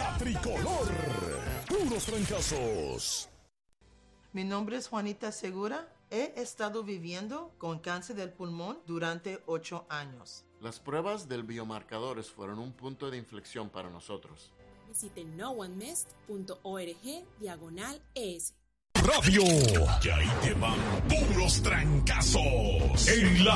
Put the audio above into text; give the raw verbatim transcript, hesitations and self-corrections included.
La Tricolor. Puros trancazos. Mi nombre es Juanita Segura. He estado viviendo con cáncer del pulmón durante ocho años. Las pruebas del biomarcadores fueron un punto de inflexión para nosotros. Visite no one mest punto org diagonal es. Radio. Y ahí te van puros trancazos. En la